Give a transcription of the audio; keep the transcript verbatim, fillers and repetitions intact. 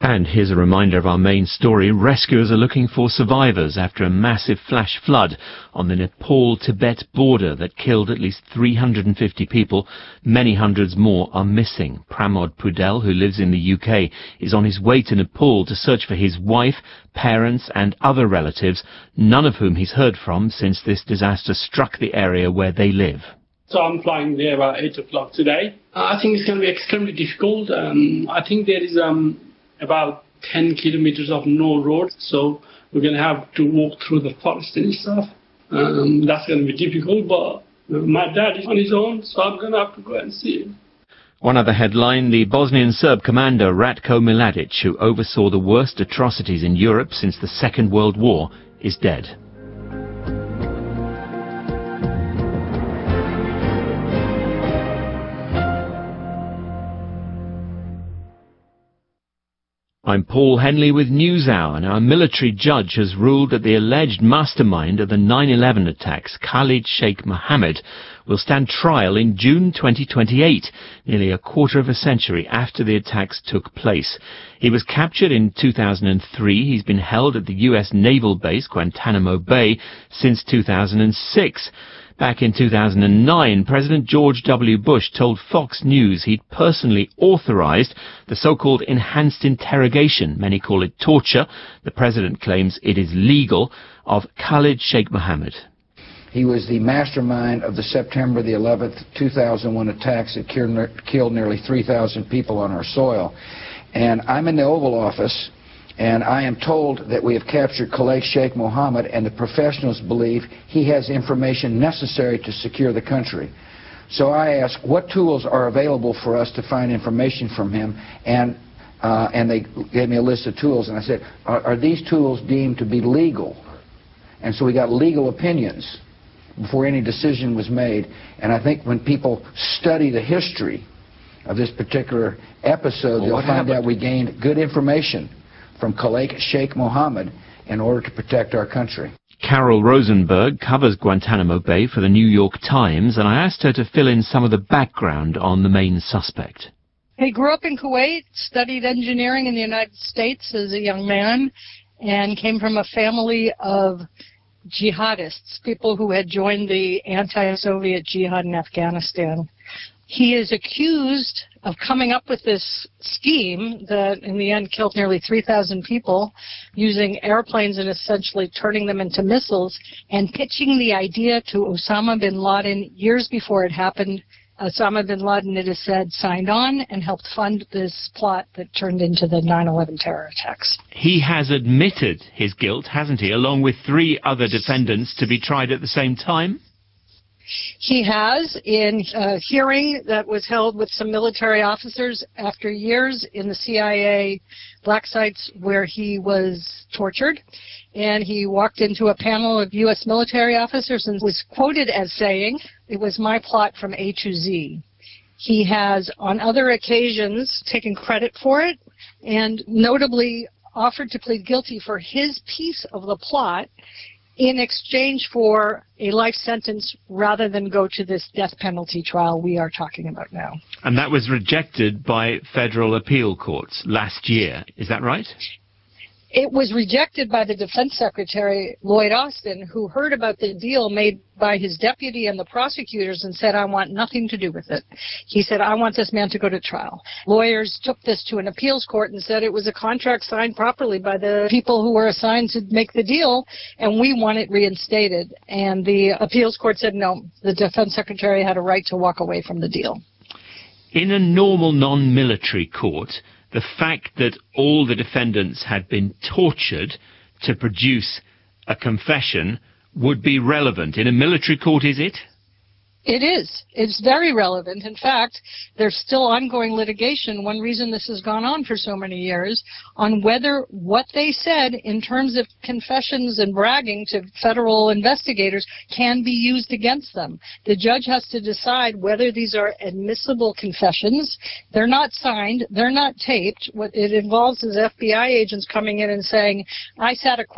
And here's a reminder of our main story. Rescuers are looking for survivors after a massive flash flood on the Nepal-Tibet border that killed at least three hundred fifty people. Many hundreds more are missing. Pramod Pudel, who lives in the U K, is on his way to Nepal to search for his wife, parents and other relatives, none of whom he's heard from since this disaster struck the area where they live. So I'm flying there about eight o'clock today. Uh, I think it's going to be extremely difficult. Um, I think there is um, about ten kilometers of no road, so we're going to have to walk through the forest and stuff. Um, that's going to be difficult, but uh, my dad is on his own, so I'm going to have to go and see him. One other headline, the Bosnian Serb commander Ratko Mladic, who oversaw the worst atrocities in Europe since the Second World War, is dead. I'm Paul Henley with NewsHour. Now, a military judge has ruled that the alleged mastermind of the nine eleven attacks, Khalid Sheikh Mohammed, will stand trial in June twenty twenty-eight, nearly a quarter of a century after the attacks took place. He was captured in two thousand three. He's been held at the U S naval base Guantanamo Bay since two thousand six. Back in two thousand nine, President George W. Bush told Fox News he'd personally authorized the so-called enhanced interrogation, many call it torture, the president claims it is legal, of Khalid Sheikh Mohammed. He was the mastermind of the September the eleventh, two thousand one attacks that killed nearly three thousand people on our soil. And I'm in the Oval Office, and I am told that we have captured Khalid Sheikh Mohammed, and the professionals believe he has information necessary to secure the country. So I asked, what tools are available for us to find information from him? And uh, and they gave me a list of tools, and I said, are, are these tools deemed to be legal? And so we got legal opinions before any decision was made. And I think when people study the history of this particular episode, well, they'll find out we gained good information from Khalid Sheikh Mohammed in order to protect our country. Carol Rosenberg covers Guantanamo Bay for the New York Times, and I asked her to fill in some of the background on the main suspect. He grew up in Kuwait, studied engineering in the United States as a young man, and came from a family of jihadists, people who had joined the anti-Soviet jihad in Afghanistan. He is accused of coming up with this scheme that in the end killed nearly three thousand people, using airplanes and essentially turning them into missiles, and pitching the idea to Osama bin Laden years before it happened. Osama bin Laden, it is said, signed on and helped fund this plot that turned into the nine eleven terror attacks. He has admitted his guilt, hasn't he, along with three other defendants to be tried at the same time? He has, in a hearing that was held with some military officers after years in the C I A black sites where he was tortured. And he walked into a panel of U S military officers and was quoted as saying, "It was my plot from A to Z." He has, on other occasions, taken credit for it and notably offered to plead guilty for his piece of the plot in exchange for a life sentence rather than go to this death penalty trial we are talking about now. And that was rejected by federal appeal courts last year. Is that right? It was rejected by the Defense Secretary, Lloyd Austin, who heard about the deal made by his deputy and the prosecutors and said, I want nothing to do with it. He said, I want this man to go to trial. Lawyers took this to an appeals court and said it was a contract signed properly by the people who were assigned to make the deal, and we want it reinstated. And the appeals court said, no, the Defense Secretary had a right to walk away from the deal. In a normal non-military court, the fact that all the defendants had been tortured to produce a confession would be relevant. In a military court, is it? It is. It's very relevant. In fact, there's still ongoing litigation, one reason this has gone on for so many years, on whether what they said in terms of confessions and bragging to federal investigators can be used against them. The judge has to decide whether these are admissible confessions. They're not signed. They're not taped. What it involves is F B I agents coming in and saying, I sat across